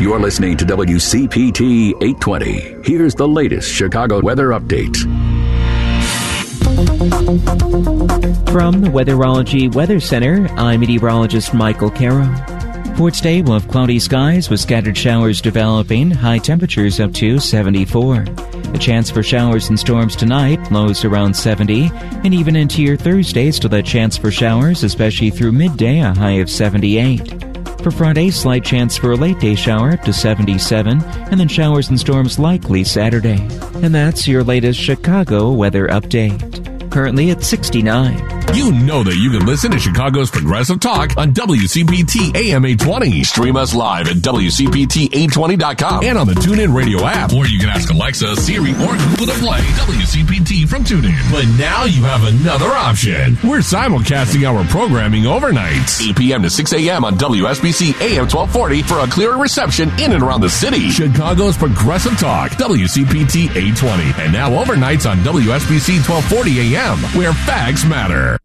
You're listening to WCPT 820. Here's the latest Chicago weather update. From the Weatherology Weather Center, I'm meteorologist Michael Caro. For today, we'll have cloudy skies with scattered showers developing, high temperatures up to 74. A chance for showers and storms tonight, lows around 70, and even into your Thursday, still a chance for showers, especially through midday, a high of 78. For Friday, slight chance for a late day shower up to 77, and then showers and storms likely Saturday. And that's your latest Chicago weather update. Currently at 69. You know that you can listen to Chicago's Progressive Talk on WCPT AM 820. Stream us live at WCPT820.com and on the TuneIn Radio app. Or you can ask Alexa, Siri, or Google to play WCPT from TuneIn. But now you have another option. We're simulcasting our programming overnight. 8 p.m. to 6 a.m. on WSBC AM 1240 for a clearer reception in and around the city. Chicago's Progressive Talk, WCPT 820. And now overnights on WSBC 1240 AM, where facts matter.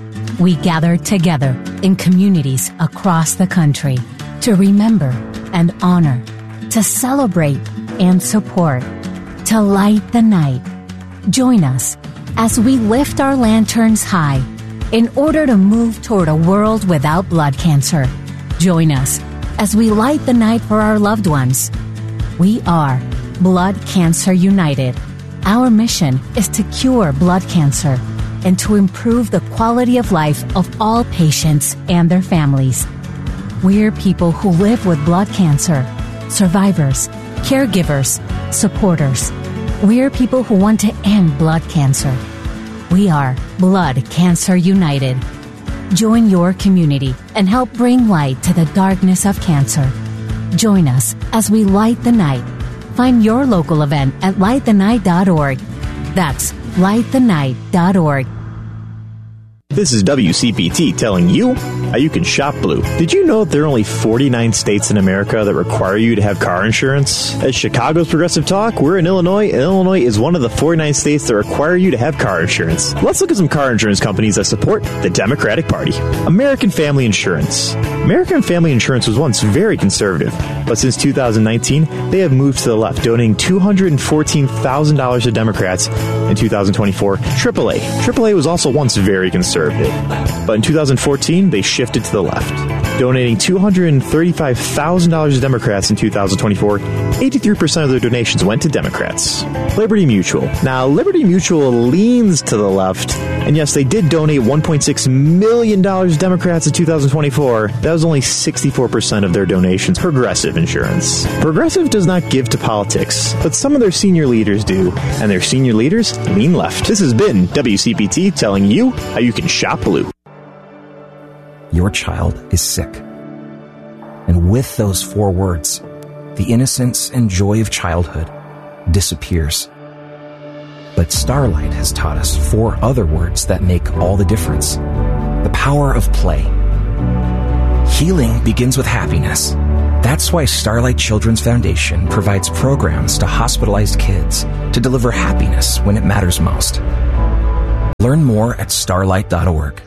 We gather together in communities across the country to remember and honor, to celebrate and support, to light the night. Join us as we lift our lanterns high in order to move toward a world without blood cancer. Join us as we light the night for our loved ones. We are Blood Cancer United. Our mission is to cure blood cancer and to improve the quality of life of all patients and their families. We're people who live with blood cancer, survivors, caregivers, supporters. We're people who want to end blood cancer. We are Blood Cancer United. Join your community and help bring light to the darkness of cancer. Join us as we light the night. Find your local event at lightthenight.org. That's lightthenight.org. This is WCPT telling you how you can shop blue. Did you know that there are only 49 states in America that require you to have car insurance? At Chicago's Progressive Talk, we're in Illinois, and Illinois is one of the 49 states that require you to have car insurance. Let's look at some car insurance companies that support the Democratic Party. American Family Insurance. American Family Insurance was once very conservative, but since 2019, they have moved to the left, donating $214,000 to Democrats in 2024. AAA was also once very conservative, but in 2014, they shifted to the left, donating $235,000 to Democrats in 2024. 83% of their donations went to Democrats. Liberty Mutual. Now, Liberty Mutual leans to the left, and yes, they did donate $1.6 million to Democrats in 2024. That was only 64% of their donations. Progressive Insurance. Progressive does not give to politics, but some of their senior leaders do, and their senior leaders lean left. This has been WCPT telling you how you can shop blue. Your child is sick. And with those 4 words, the innocence and joy of childhood disappears. But Starlight has taught us 4 other words that make all the difference. The power of play. Healing begins with happiness. That's why Starlight Children's Foundation provides programs to hospitalized kids to deliver happiness when it matters most. Learn more at starlight.org.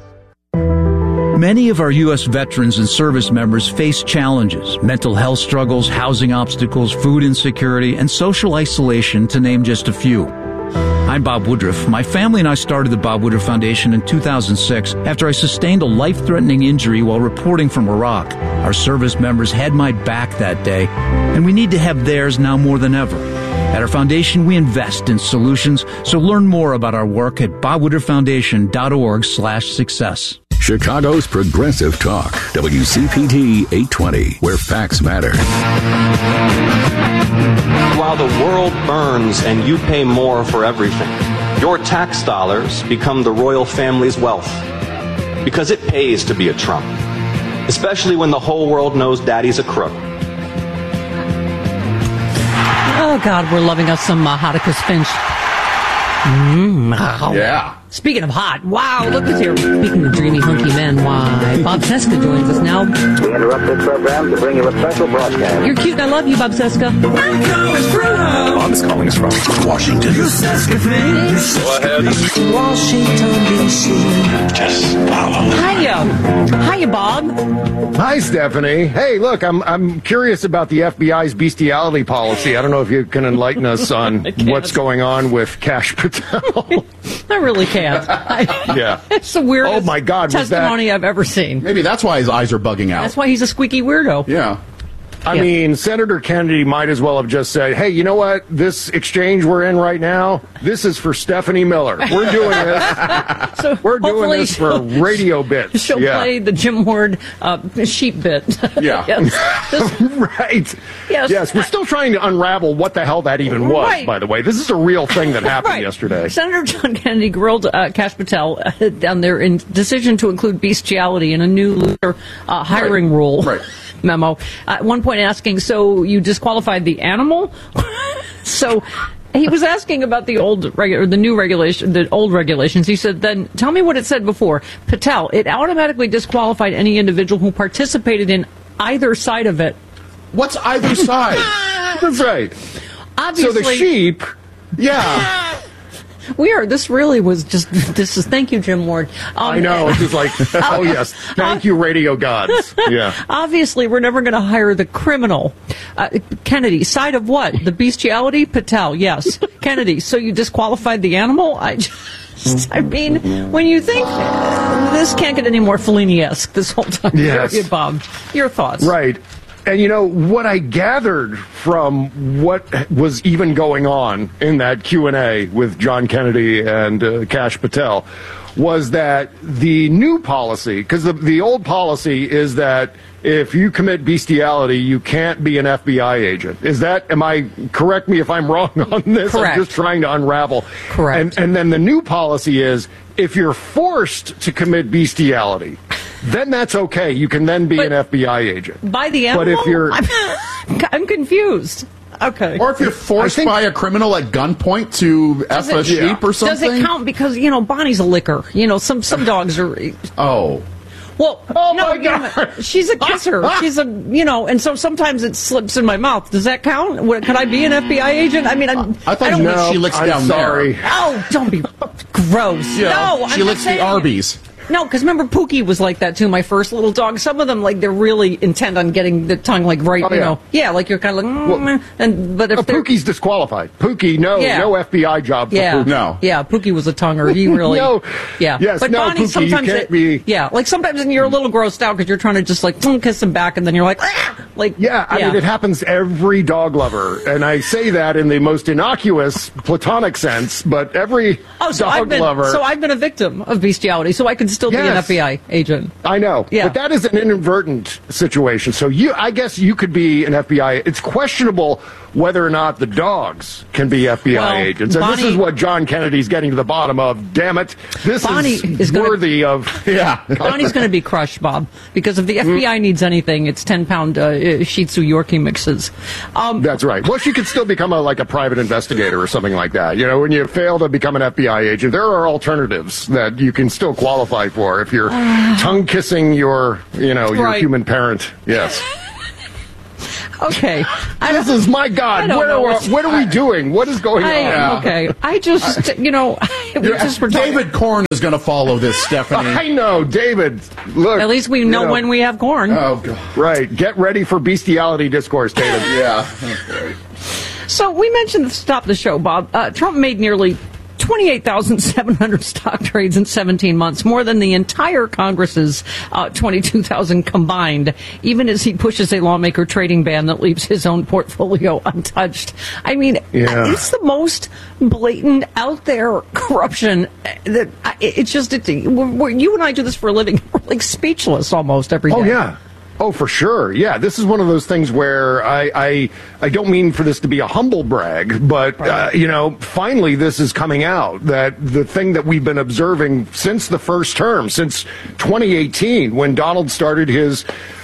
Many of our U.S. veterans and service members face challenges, mental health struggles, housing obstacles, food insecurity, and social isolation, to name just a few. I'm Bob Woodruff. My family and I started the Bob Woodruff Foundation in 2006 after I sustained a life-threatening injury while reporting from Iraq. Our service members had my back that day, and we need to have theirs now more than ever. At our foundation, we invest in solutions, so learn more about our work at bobwoodrufffoundation.org/success. Chicago's Progressive Talk, WCPT 820, where facts matter. While the world burns and you pay more for everything, your tax dollars become the royal family's wealth. Because it pays to be a Trump, especially when the whole world knows daddy's a crook. Oh, God, we're loving us some Hadicus Finch. Yeah. Speaking of hot, wow, look who's here. Speaking of dreamy, hunky men, why? Bob Cesca joins us now. We interrupt this program to bring you a special broadcast. You're cute and I love you, Bob Cesca. Bob is calling us from Washington. Go ahead. Washington, D.C. Just follow. Hiya, Bob. Hi, Stephanie. Hey, look, I'm curious about the FBI's bestiality policy. I don't know if you can enlighten us on what's going on with Kash Patel. I really can't. Yeah. It's the weirdest Oh my God, was testimony I've ever seen. Maybe that's why his eyes are bugging out. That's why he's a squeaky weirdo. Yeah. I mean, Senator Kennedy might as well have just said, hey, you know what? This exchange we're in right now, this is for Stephanie Miller. We're doing this. So we're doing this for radio bits. She'll play the Jim Ward sheep bit. Yeah. Right. Yes, we're still trying to unravel what the hell that even was, by the way. This is a real thing that happened yesterday. Senator John Kennedy grilled Kash Patel down there in decision to include bestiality in a new Luther hiring rule. Right. Memo. At one point asking, so you disqualified the animal? So he was asking about the old regulations. He said, then tell me what it said before. Patel, it automatically disqualified any individual who participated in either side of it. What's either side? That's right. Obviously. So the sheep. Yeah. This really was just, thank you, Jim Ward. I know, it's just like, oh yes, thank you, radio gods. Yeah. Obviously, we're never going to hire the criminal. Kennedy, side of what? The bestiality? Patel, yes. Kennedy, so you disqualified the animal? I mean, when you think this can't get any more Fellini-esque this whole time. Yes. Bob, your thoughts. Right. And, you know, what I gathered from what was even going on in that Q&A with John Kennedy and Kash Patel was that the new policy, because the old policy is that if you commit bestiality, you can't be an FBI agent. Correct me if I'm wrong on this? Correct. I'm just trying to unravel. Correct. And then the new policy is if you're forced to commit bestiality, then that's okay. You can then be an FBI agent. By the animal? But if you're... I'm confused. Okay. Or if you're forced by a criminal at gunpoint to F a sheep or something? Does it count? Because, Bonnie's a licker. Some dogs are... Oh. Well, my God. She's a kisser. She's and so sometimes it slips in my mouth. Does that count? Could I be an FBI agent? I mean, I thought she licks down sorry. there. Oh, don't be gross. Yeah. No, she licks the Arby's. No, because remember Pookie was like that too. My first little dog. Some of them they're really intent on getting the tongue right. Like you're kind of but if Pookie's disqualified. Pookie, no FBI job for Pookie. No. Yeah, Pookie was a tonguer. He really. No. Yeah. Yes. But no, Bonnie, Pookie, sometimes you can't be. Yeah, like sometimes you're a little grossed out because you're trying to just kiss him back, and then you're like. Yeah, I mean, it happens to every dog lover, and I say that in the most innocuous, platonic sense. But every dog lover. So I've been a victim of bestiality, so I can still be an FBI agent. I know. Yeah. But that is an inadvertent situation. So I guess you could be an FBI. It's questionable whether or not the dogs can be FBI agents. And this is what John Kennedy's getting to the bottom of. Damn it. This is worthy of... Yeah. Bonnie's going to be crushed, Bob, because if the FBI needs anything, it's 10-pound Shih Tzu Yorkie mixes. That's right. Well, she could still become a private investigator or something like that. When you fail to become an FBI agent, there are alternatives that you can still qualify for if you're tongue-kissing your human parent. Yes. Okay. This is, my God, what are we doing? What is going on? Okay. I just, David Corn is going to follow this, Stephanie. I know, David. Look. At least we know when we have corn. Oh, God. Right. Get ready for bestiality discourse, David. Yeah. Okay. So we mentioned at the top of the show, Bob, Trump made nearly 28,700 stock trades in 17 months, more than the entire Congress's 22,000 combined, even as he pushes a lawmaker trading ban that leaves his own portfolio untouched. I mean, it's the most blatant, out there corruption that you and I do this for a living. We're speechless almost every day. Oh, yeah. Oh, for sure. Yeah, this is one of those things where I don't mean for this to be a humble brag, but, finally this is coming out, that the thing that we've been observing since the first term, since 2018, when Donald started his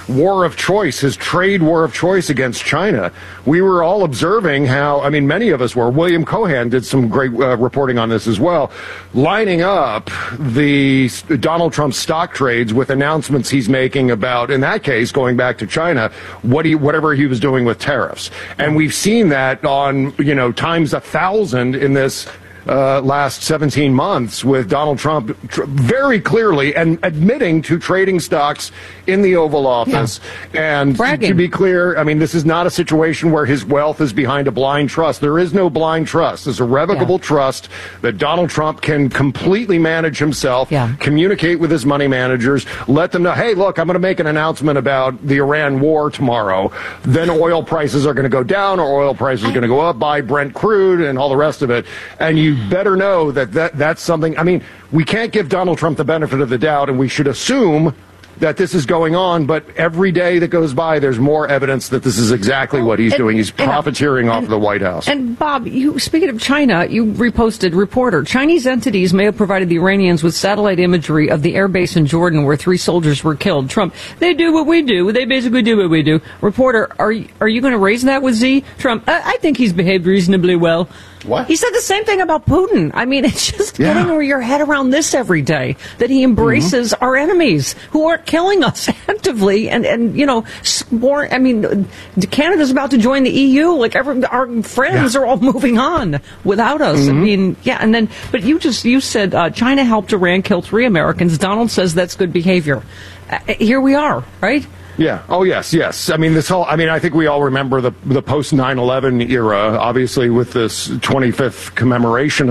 war of choice, his trade war of choice against China, we were all observing how, I mean, many of us were. William Cohan did some great reporting on this as well, lining up the Donald Trump stock trades with announcements he's making about, in that case, going back to China, whatever he was doing with tariffs. And we've seen that on, times 1,000 in this last 17 months with Donald Trump very clearly and admitting to trading stocks in the Oval Office. Yeah. And bragging. To be clear, I mean, this is not a situation where his wealth is behind a blind trust. There is no blind trust. There's a revocable trust that Donald Trump can completely manage himself, communicate with his money managers, let them know, hey, look, I'm going to make an announcement about the Iran war tomorrow. Then oil prices are going to go down or oil prices are going to go up, buy Brent crude and all the rest of it. And you better know that's something. I mean, we can't give Donald Trump the benefit of the doubt, and we should assume that this is going on, but every day that goes by, there's more evidence that this is exactly what he's doing. He's profiteering off of the White House. And Bob, speaking of China, you reposted reporter. Chinese entities may have provided the Iranians with satellite imagery of the air base in Jordan where 3 soldiers were killed. Trump, they do what we do. They basically do what we do. Reporter, are you going to raise that with Z? Trump, I think he's behaved reasonably well. What? He said the same thing about Putin. I mean, it's just getting your head around this every day, that he embraces our enemies who aren't killing us actively. And more, I mean, Canada's about to join the EU. Like, our friends are all moving on without us. I mean, but you said China helped Iran kill 3 Americans. Donald says that's good behavior. Here we are, right? Yeah. Oh, yes. I mean, I think we all remember the post 9/11 era, obviously with this 25th commemoration of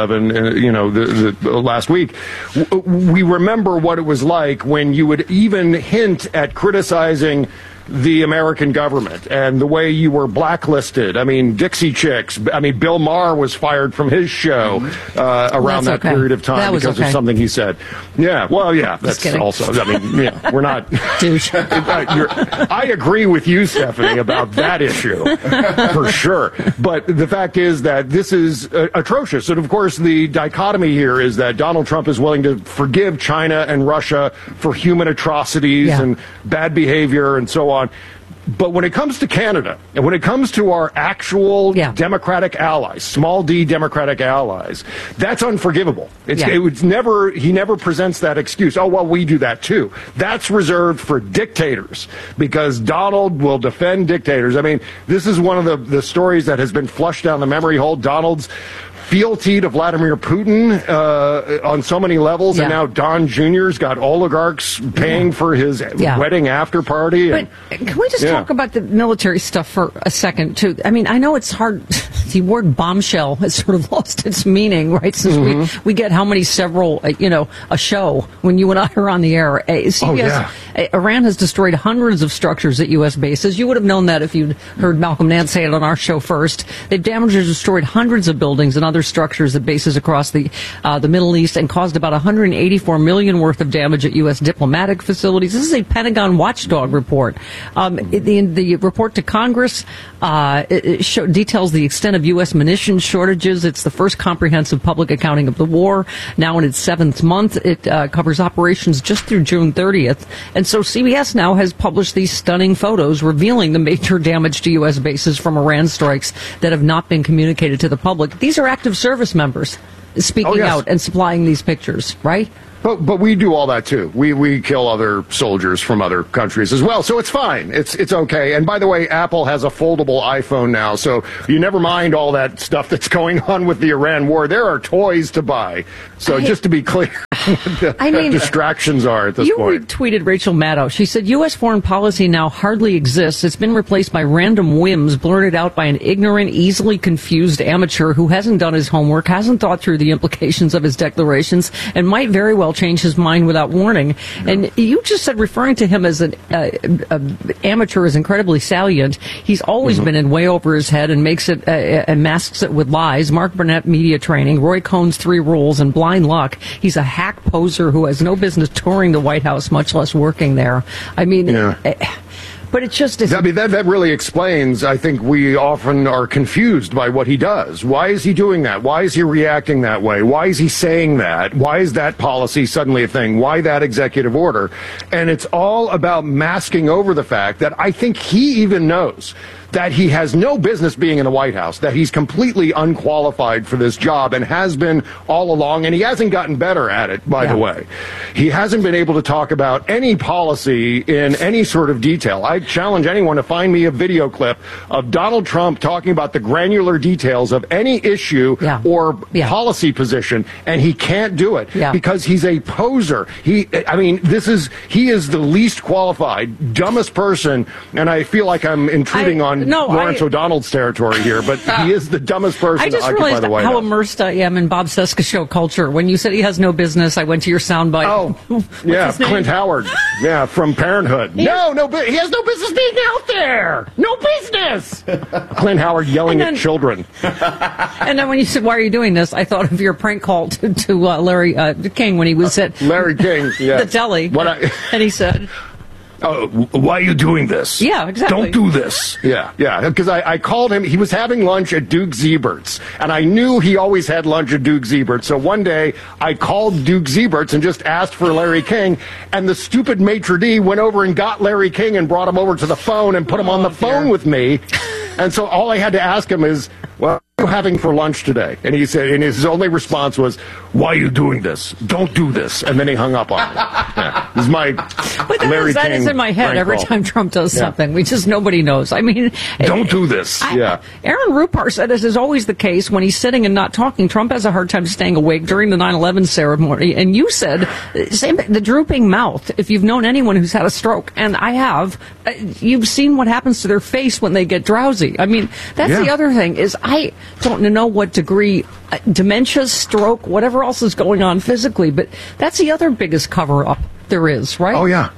9/11, the last week. We remember what it was like when you would even hint at criticizing the American government and the way you were blacklisted. I mean, Dixie Chicks. I mean, Bill Maher was fired from his show around that period of time because of something he said. Yeah, well, yeah, that's also, I mean, we're not. I agree with you, Stephanie, about that issue, for sure. But the fact is that this is atrocious. And, of course, the dichotomy here is that Donald Trump is willing to forgive China and Russia for human atrocities and bad behavior and so on. But when it comes to Canada, and when it comes to our actual Democratic allies, small d Democratic allies, that's unforgivable. He never presents that excuse. Oh, well, we do that too. That's reserved for dictators, because Donald will defend dictators. I mean, this is one of the stories that has been flushed down the memory hole. Donald's fealty to Vladimir Putin on so many levels, and now Don Jr.'s got oligarchs paying for his wedding after party. But can we just talk about the military stuff for a second, too? I mean, I know it's hard. The word bombshell has sort of lost its meaning, right? Since we get how many several, a show when you and I are on the air. Iran has destroyed hundreds of structures at U.S. bases. You would have known that if you'd heard Malcolm Nance say it on our show first. They've damaged or destroyed hundreds of buildings and other structures at bases across the Middle East and caused about $184 million worth of damage at U.S. diplomatic facilities. This is a Pentagon watchdog report. The report to Congress details the extent of U.S. munitions shortages. It's the first comprehensive public accounting of the war, now in its 7th month. It covers operations just through June 30th. And so CBS now has published these stunning photos revealing the major damage to U.S. bases from Iran strikes that have not been communicated to the public. These are active service members speaking out and supplying these pictures, right? But we do all that too. We kill other soldiers from other countries as well, so it's fine. It's okay. And by the way, Apple has a foldable iPhone now, so you never mind all that stuff that's going on with the Iran war. There are toys to buy. So just to be clear, what the distractions are at this point. You retweeted Rachel Maddow. She said, U.S. foreign policy now hardly exists. It's been replaced by random whims blurted out by an ignorant, easily confused amateur who hasn't done his homework, hasn't thought through the implications of his declarations, and might very well change his mind without warning. And you just said referring to him as an amateur is incredibly salient. He's always been in way over his head and makes it and masks it with lies. Mark Burnett media training, Roy Cohn's 3 rules, and blind luck. He's a hack poser who has no business touring the White House, much less working there. I mean, But it just is. I mean, that really explains, I think we often are confused by what he does. Why is he doing that? Why is he reacting that way? Why is he saying that? Why is that policy suddenly a thing? Why that executive order? And it's all about masking over the fact that I think he even knows that he has no business being in the White House, that he's completely unqualified for this job and has been all along, and he hasn't gotten better at it, by the way. He hasn't been able to talk about any policy in any sort of detail. I challenge anyone to find me a video clip of Donald Trump talking about the granular details of any issue or policy position, and he can't do it because he's a poser. He is the least qualified, dumbest person, and I feel like I'm intruding on Lawrence O'Donnell's territory here, but he is the dumbest person to occupy the White House. How immersed I am in Bob Cesca show culture. When you said he has no business, I went to your soundbite. Oh, yeah, Clint Howard. Yeah, from Parenthood. He has no business being out there. No business. Clint Howard yelling at children. And then when you said, "Why are you doing this?" I thought of your prank call to Larry King when he was at Larry King, the deli, and he said, "Oh, why are you doing this? Yeah, exactly. Don't do this." Yeah, because I called him. He was having lunch at Duke Zebert's, and I knew he always had lunch at Duke Zebert's. So one day I called Duke Zebert's and just asked for Larry King, and the stupid maitre d' went over and got Larry King and brought him over to the phone and put him on the phone with me. And so all I had to ask him is, "Well, what are you having for lunch today?" And he said, and his only response was, "Why are you doing this? Don't do this." And then he hung up on me. This is my Larry King. That is in my head every time Trump does something. Nobody knows. I mean, don't do this. Aaron Rupar said, as is always the case, when he's sitting and not talking, Trump has a hard time staying awake during the 9/11 ceremony. And you said, the drooping mouth, if you've known anyone who's had a stroke, and I have, you've seen what happens to their face when they get drowsy. I mean, that's the other thing, is I don't know what degree dementia, stroke, whatever else is going on physically, but that's the other biggest cover-up there is, right? Oh, yeah.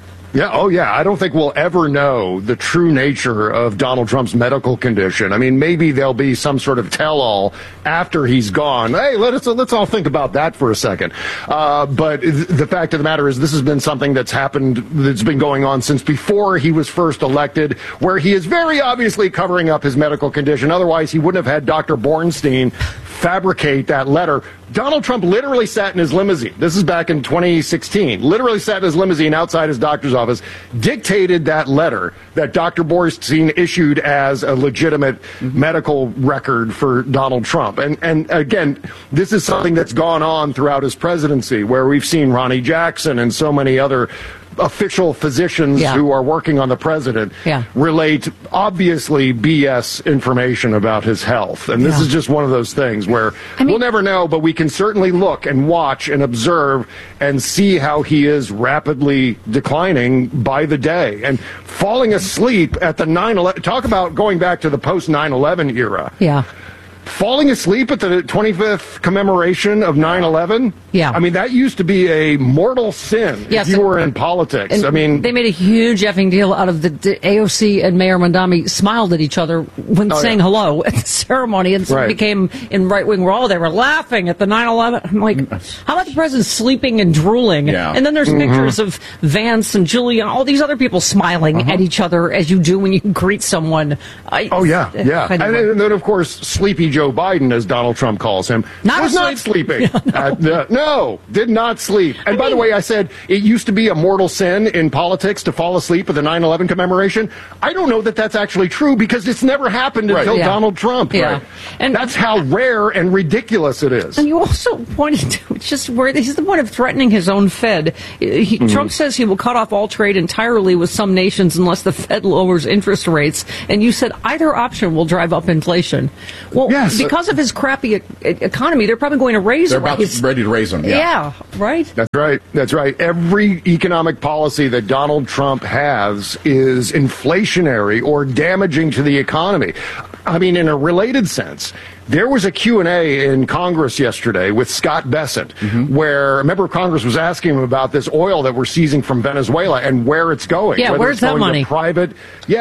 I don't think we'll ever know the true nature of Donald Trump's medical condition. I mean, maybe there'll be some sort of tell-all after he's gone. Hey, let's all think about that for a second. But the fact of the matter is, this has been something that's been going on since before he was first elected, where he is very obviously covering up his medical condition. Otherwise, he wouldn't have had Dr. Bornstein fabricate that letter. Donald Trump literally sat in his limousine. This is back in 2016. Literally sat in his limousine outside his doctor's office, dictated that letter that Dr. Bornstein issued as a legitimate medical record for Donald Trump. And again, this is something that's gone on throughout his presidency, where we've seen Ronnie Jackson and so many other official physicians who are working on the president relate obviously BS information about his health. And this is just one of those things where we'll never know, but we can certainly look and watch and observe and see how he is rapidly declining by the day and falling asleep at the 9/11. Talk about going back to the post 9/11 era. Yeah. Falling asleep at the 25th commemoration of 9/11? Yeah. I mean, that used to be a mortal sin if you were in politics. I mean, they made a huge effing deal out of the AOC and Mayor Mondami smiled at each other when saying hello at the ceremony, and so it became in right-wing world, they were laughing at the 9/11. I'm like, how about the president sleeping and drooling? Yeah. And then there's pictures of Vance and Julia and all these other people smiling at each other as you do when you greet someone. And then, of course, sleepy Joe Biden, as Donald Trump calls him, was not sleeping. Did not sleep. And by the way, I said it used to be a mortal sin in politics to fall asleep at the 9/11 commemoration. I don't know that that's actually true, because it's never happened until Donald Trump. Yeah. Right? And that's how rare and ridiculous it is. And you also pointed to just where he's the point of threatening his own Fed. Trump says he will cut off all trade entirely with some nations unless the Fed lowers interest rates. And you said either option will drive up inflation. Well, because of his crappy economy, they're probably going to raise rates. They're about ready to raise them. Yeah, right? That's right. Every economic policy that Donald Trump has is inflationary or damaging to the economy. I mean, in a related sense, there was a Q&A in Congress yesterday with Scott Bessent, where a member of Congress was asking him about this oil that we're seizing from Venezuela and where it's going. Yeah, where's that money? Private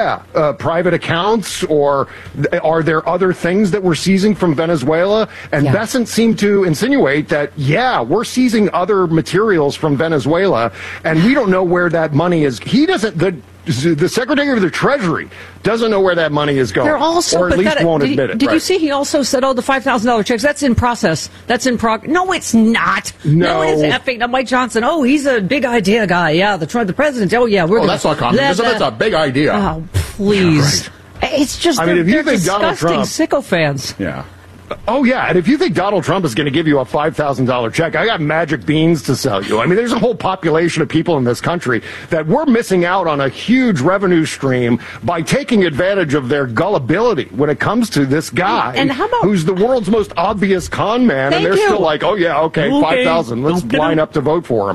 accounts, or are there other things that we're seizing from Venezuela? And Bessent seemed to insinuate that, we're seizing other materials from Venezuela, and we don't know where that money is. the Secretary of the Treasury doesn't know where that money is going. They're also or at least pathetic. won't admit it. Did you see he also said, the $5,000 checks, that's in process. That's in progress. No, it's not. No. It's effing. Now, Mike Johnson, he's a big idea guy. Yeah, the president. Oh, yeah. That's not communism. That's a big idea. Oh, please. Yeah, right. It's just, if you think disgusting Donald Trump, sycophants. Yeah. Oh, yeah, and if you think Donald Trump is going to give you a $5,000 check, I got magic beans to sell you. I mean, there's a whole population of people in this country that we're missing out on a huge revenue stream by taking advantage of their gullibility when it comes to this guy who's the world's most obvious con man, and they're still like, oh, yeah, okay, 5,000, let's line up to vote for him.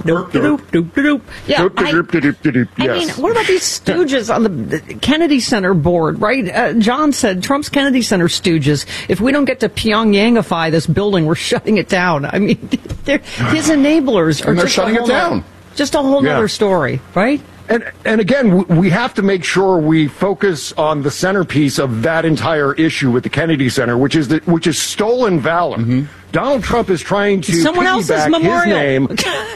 Yeah, I mean, what about these stooges on the Kennedy Center board, right? John said, Trump's Kennedy Center stooges, if we don't get to Pyongyangify this building, we're shutting it down. I mean, his enablers are they're shutting it down. Just a whole other story, right? And again, we have to make sure we focus on the centerpiece of that entire issue with the Kennedy Center, which is stolen valor. Mm-hmm. Donald Trump is trying to piggyback his name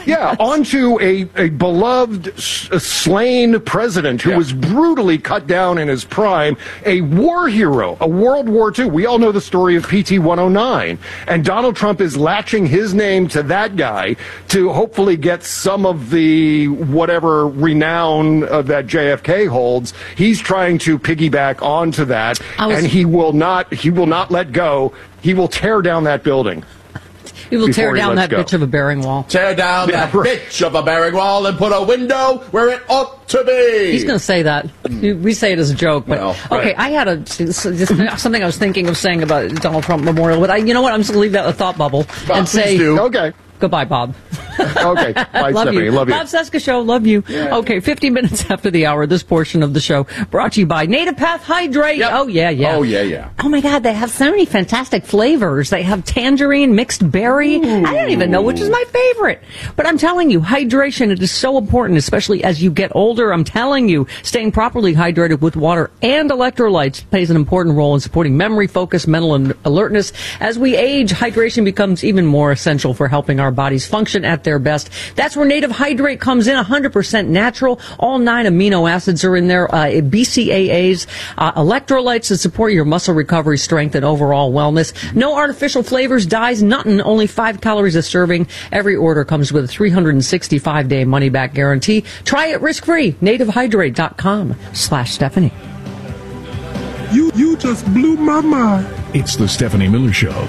onto a beloved, slain president who was brutally cut down in his prime, a war hero, a World War II. We all know the story of PT 109. And Donald Trump is latching his name to that guy to hopefully get some of the whatever renown that JFK holds. He's trying to piggyback onto that, and he will not let go. He will tear down that building. He will tear down that bitch of a bearing wall. Tear down that bitch of a bearing wall and put a window where it ought to be. He's going to say that. We say it as a joke. But okay, I had something I was thinking of saying about Donald Trump Memorial. But you know what? I'm just going to leave that in a thought bubble and say, okay. Goodbye, Bob. Okay. Bye, love Stephanie. you. Love you. Bob Cesca Show. Love you. Yeah. Okay, 50 minutes after the hour, this portion of the show brought to you by Native Path Hydrate. Yep. Oh, yeah. Oh, yeah. Oh, my God. They have so many fantastic flavors. They have tangerine, mixed berry. Ooh. I don't even know which is my favorite. But I'm telling you, hydration, it is so important, especially as you get older. I'm telling you, staying properly hydrated with water and electrolytes plays an important role in supporting memory, focus, mental alertness. As we age, hydration becomes even more essential for helping our bodies function at their best. That's where Native Hydrate comes in, 100% natural. All 9 amino acids are in there, BCAAs, electrolytes to support your muscle recovery, strength, and overall wellness. No artificial flavors, dyes, nothing, only 5 calories a serving. Every order comes with a 365-day money-back guarantee. Try it risk-free. NativeHydrate.com/Stephanie. You just blew my mind. It's the Stephanie Miller Show.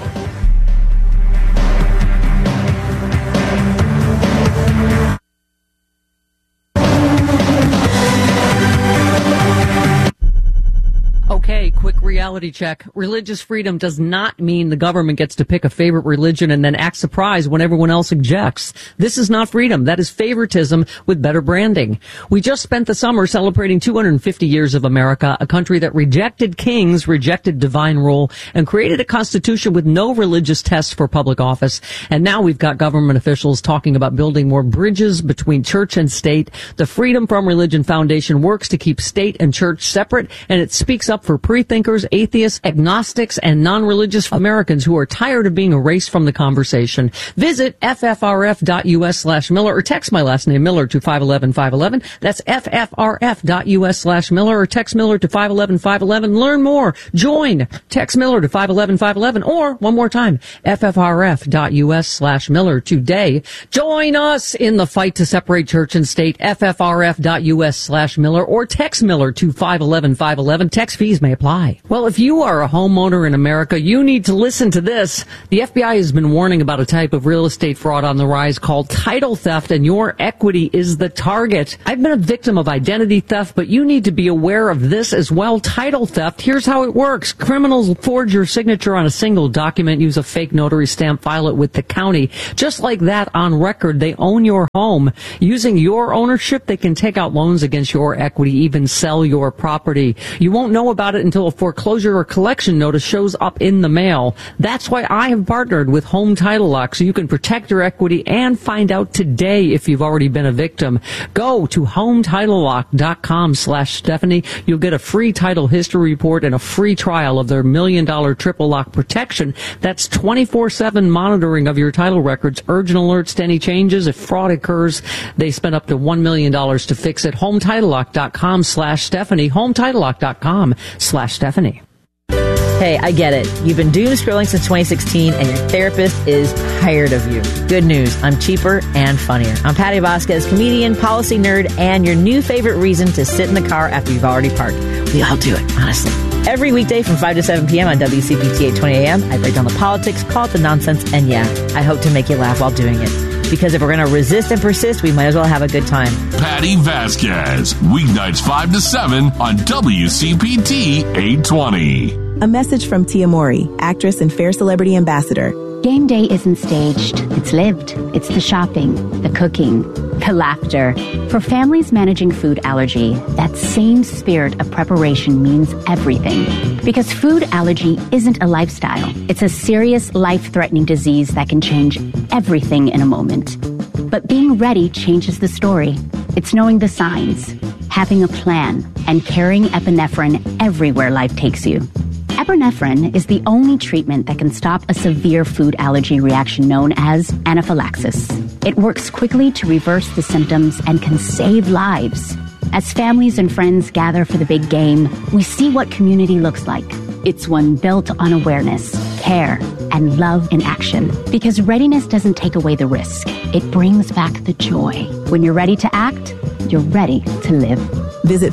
Okay, quick reality check. Religious freedom does not mean the government gets to pick a favorite religion and then act surprised when everyone else objects. This is not freedom. That is favoritism with better branding. We just spent the summer celebrating 250 years of America, a country that rejected kings, rejected divine rule, and created a constitution with no religious tests for public office. And now we've got government officials talking about building more bridges between church and state. The Freedom from Religion Foundation works to keep state and church separate, and it speaks up for pre-thinkers, atheists, agnostics, and non-religious Americans who are tired of being erased from the conversation. Visit ffrf.us/Miller or text my last name, Miller, to 511-511. That's ffrf.us/Miller or text Miller to 511-511. Learn more. Join. Text Miller to 511-511 or, one more time, ffrf.us/Miller today. Join us in the fight to separate church and state. ffrf.us/Miller or text Miller to 511-511. Text fees may apply. Well, if you are a homeowner in America, you need to listen to this. The FBI has been warning about a type of real estate fraud on the rise called title theft, and your equity is the target. I've been a victim of identity theft, but you need to be aware of this as well. Title theft, here's how it works. Criminals forge your signature on a single document, use a fake notary stamp, file it with the county. Just like that, on record, they own your home. Using your ownership, they can take out loans against your equity, even sell your property. You won't know about it until a foreclosure or collection notice shows up in the mail. That's why I have partnered with Home Title Lock, so you can protect your equity and find out today if you've already been a victim. Go to HometitleLock.com/Stephanie. You'll get a free title history report and a free trial of their $1 million triple lock protection. That's 24/7 monitoring of your title records, urgent alerts to any changes. If fraud occurs, they spend up to $1 million to fix it. HometitleLock.com/Stephanie. HometitleLock.com/Stephanie. Hey, I get it. You've been doom scrolling since 2016 and your therapist is tired of you. Good news. I'm cheaper and funnier. I'm Patty Vasquez, comedian, policy nerd, and your new favorite reason to sit in the car after you've already parked. We all do it, honestly. Every weekday from 5 to 7 p.m. on WCPT 820 AM, I break down the politics, call it the nonsense, and yeah, I hope to make you laugh while doing it. Because if we're going to resist and persist, we might as well have a good time. Patty Vasquez, weeknights 5 to 7 on WCPT 820. A message from Tia Mori, actress and Fair Celebrity Ambassador. Game day isn't staged. It's lived. It's the shopping, the cooking, the laughter. For families managing food allergy, that same spirit of preparation means everything. Because food allergy isn't a lifestyle. It's a serious, life-threatening disease that can change everything in a moment. But being ready changes the story. It's knowing the signs, having a plan, and carrying epinephrine everywhere life takes you. Epinephrine is the only treatment that can stop a severe food allergy reaction known as anaphylaxis. It works quickly to reverse the symptoms and can save lives. As families and friends gather for the big game, we see what community looks like. It's one built on awareness, care, and love in action. Because readiness doesn't take away the risk. It brings back the joy. When you're ready to act, you're ready to live. Visit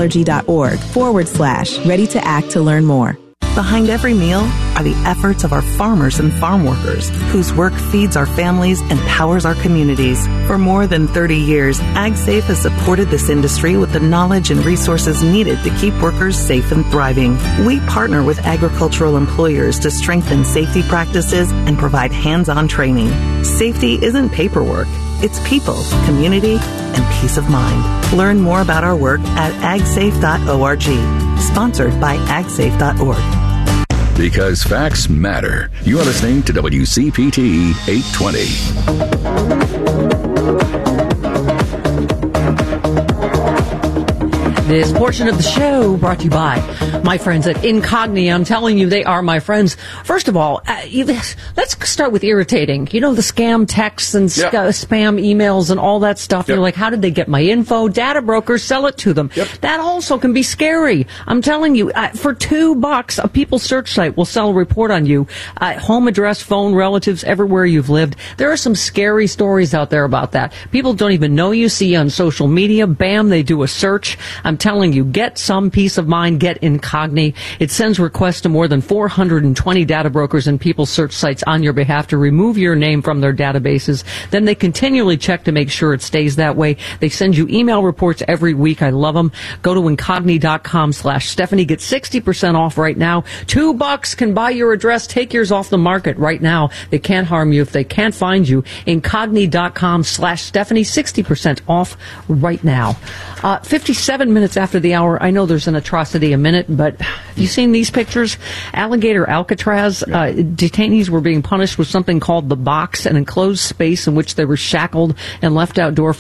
foodallergy.org/ready to act to learn more. Behind every meal are the efforts of our farmers and farm workers, whose work feeds our families and powers our communities. For more than 30 years, AgSafe has supported this industry with the knowledge and resources needed to keep workers safe and thriving. We partner with agricultural employers to strengthen safety practices and provide hands-on training. Safety isn't paperwork. It's people, community, and peace of mind. Learn more about our work at agsafe.org. Sponsored by agsafe.org. Because facts matter. You are listening to WCPT 820. This portion of the show brought to you by my friends at Incogni. I'm telling you, they are my friends. First of all, let's start with irritating. You know, the scam texts and spam emails and all that stuff. Yep. You're like, how did they get my info? Data brokers sell it to them. Yep. That also can be scary. I'm telling you, for $2, a People search site will sell a report on you. Home address, phone, relatives, everywhere you've lived. There are some scary stories out there about that. People don't even know you, see you on social media. Bam, they do a search. I'm telling you, get some peace of mind, get Incogni. It sends requests to more than 420 data brokers and people search sites on your behalf to remove your name from their databases. Then they continually check to make sure it stays that way. They send you email reports every week. I love them. Go to Incogni.com/Stephanie. Get 60% off right now. $2 can buy your address. Take yours off the market right now. They can't harm you if they can't find you. Incogni.com/Stephanie. 60% off right now. 57 minutes after the hour. I know there's an atrocity a minute, but have you seen these pictures? Alligator Alcatraz. Detainees were being punished with something called the box, an enclosed space in which they were shackled and left outdoors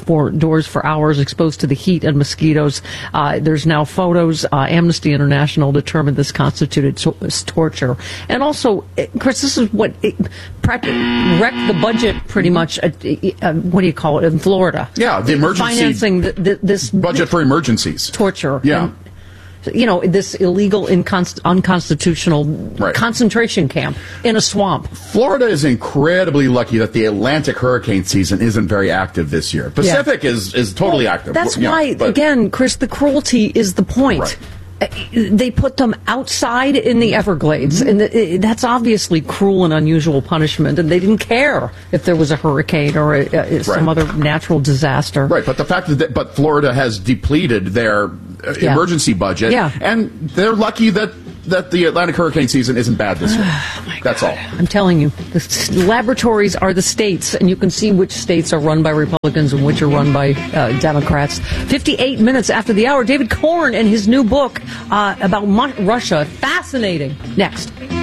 for hours, exposed to the heat and mosquitoes. There's now photos. Amnesty International determined this constituted torture. And also, Chris, this is what wrecked the budget pretty much. What do you call it in Florida? Yeah, the emergency financing this budget for emergencies. Torture. Yeah. And, you know, this illegal, unconstitutional concentration camp in a swamp. Florida is incredibly lucky that the Atlantic hurricane season isn't very active this year. Pacific is totally active. That's why, again, Chris, the cruelty is the point. Right. They put them outside in the Everglades, and that's obviously cruel and unusual punishment, and they didn't care if there was a hurricane or some other natural disaster. Right, but the fact that Florida has depleted their emergency budget, and they're lucky that that the Atlantic hurricane season isn't bad this year. That's all. I'm telling you, the laboratories are the states, and you can see which states are run by Republicans and which are run by Democrats. 58 minutes after the hour, David Corn and his new book about Russia. Fascinating. Next.